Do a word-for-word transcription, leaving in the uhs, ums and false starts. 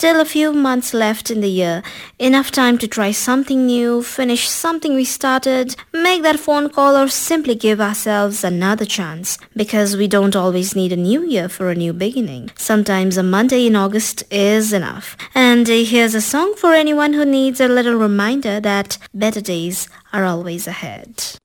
Still a few months left in the year. Enough time to try something new, finish something we started, make that phone call or simply give ourselves another chance. Because we don't always need a new year for a new beginning. Sometimes a Monday in August is enough. And here's a song for anyone who needs a little reminder that better days are always ahead.